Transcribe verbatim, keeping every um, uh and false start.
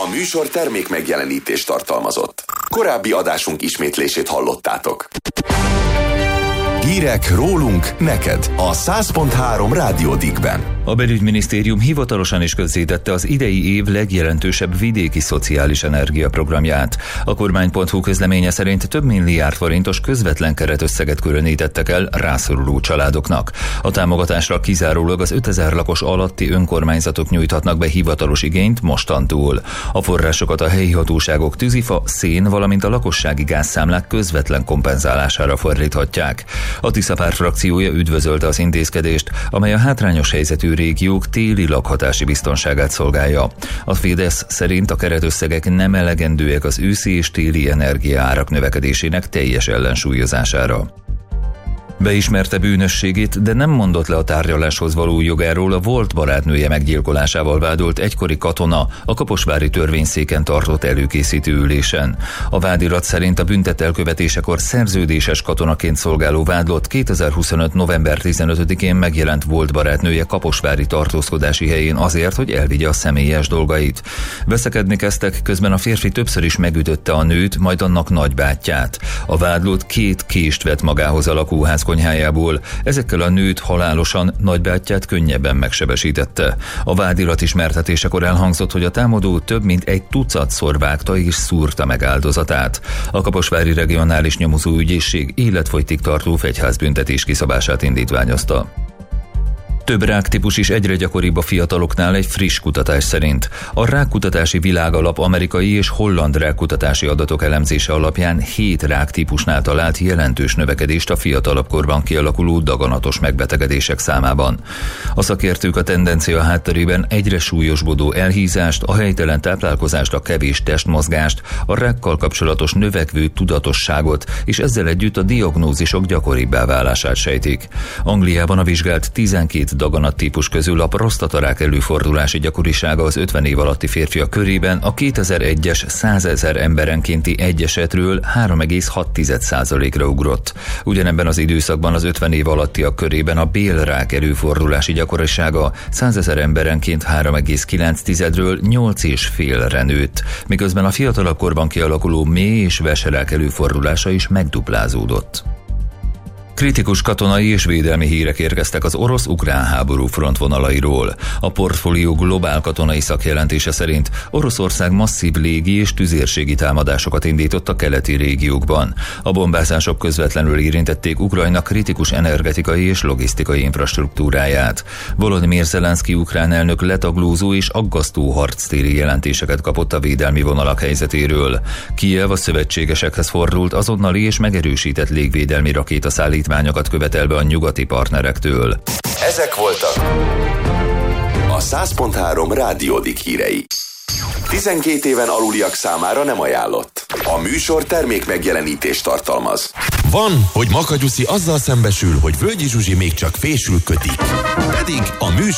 műsor termék megjelenítést tartalmazott. Korábbi adásunk ismétlését hallottátok. Hírek rólunk neked a száz pont három Rádió Diggben. A belügyminisztérium hivatalosan is közzétette az idei év legjelentősebb vidéki szociális energiaprogramját. A kormány pont hu közleménye szerint több milliárd forintos közvetlen keretösszeget különítettek el rászoruló családoknak. A támogatásra kizárólag az ötezer lakos alatti önkormányzatok nyújthatnak be hivatalos igényt mostantól. A forrásokat a helyi hatóságok tűzifa, szén, valamint a lakossági gázszámlák közvetlen kompenzálására fordíthatják. A Tiszapárt frakciója üdvözölte az intézkedést, amely a hátrányos helyzetű régiók téli lakhatási biztonságát szolgálja. A Fidesz szerint a keretösszegek nem elegendőek az őszi és téli energiaárak növekedésének teljes ellensúlyozására. Beismerte bűnösségét, de nem mondott le a tárgyaláshoz való jogáról a volt barátnője meggyilkolásával vádolt egykori katona a kaposvári törvényszéken tartott előkészítő ülésen. A vádirat szerint a büntet elkövetésekor szerződéses katonaként szolgáló vádlott kétezer-huszonöt november tizenötödikén megjelent volt barátnője kaposvári tartózkodási helyén azért, hogy elvigye a személyes dolgait. Veszekedni kezdtek, közben a férfi többször is megütötte a nőt, majd annak nagybátyját. A vádlott két kést vett magához a lakóház konyhájából, ezekkel a nőt halálosan, nagybátyját könnyebben megsebesítette. A vádirat ismertetésekor elhangzott, hogy a támadó több mint egy tucatszor vágta és szúrta meg áldozatát. A kaposvári regionális nyomozóügyészség életfogytig tartó fegyházbüntetés kiszabását indítványozta. Több ráktípus is egyre gyakoribb a fiataloknál egy friss kutatás szerint. A Rákkutatási Világalap amerikai és holland rákkutatási adatok elemzése alapján hét ráktípusnál talált jelentős növekedést a fiatalabb korban kialakuló daganatos megbetegedések számában. A szakértők a tendencia hátterében egyre súlyosbodó elhízást, a helytelen táplálkozást, a kevés testmozgást, a rákkal kapcsolatos növekvő tudatosságot, és ezzel együtt a diagnózisok gyakoribbá válását sejtik. Angliában a vizsgált tizenkét daganattípus közül a prostatarák előfordulási gyakorisága az ötven év alatti férfiak körében a kétezer-egyes százezer emberenkénti egy esetről három egész hat százalékra ugrott. Ugyanebben az időszakban az ötven év alattiak körében a bélrák előfordulási gyakorisága százezer emberenként három egész kilencről nyolc egész ötre nőtt, miközben a fiatalabb korban kialakuló méh- és veserák előfordulása is megduplázódott. Kritikus katonai és védelmi hírek érkeztek az orosz-ukrán háború frontvonalairól. A Portfólió globál katonai szakjelentése szerint Oroszország masszív légi és tüzérségi támadásokat indított a keleti régiókban. A bombázások közvetlenül érintették Ukrajna kritikus energetikai és logisztikai infrastruktúráját. Volodymyr Zelenszky ukrán elnök letaglózó és aggasztó harctéri jelentéseket kapott a védelmi vonalak helyzetéről. Kijev a szövetségesekhez fordult azonnali és megerősített légvédelmi rakétaszállítmányokat követel be a nyugati partnerektől. Ezek voltak a száz pont három Rádió Digg hírei. tizenkét éven aluliak számára nem ajánlott. A műsor termék megjelenítést tartalmaz. Van, hogy Makagyuszi azzal szembesül, hogy Völgyi Zsuzsi még csak fésül kötik. Pedig a műsor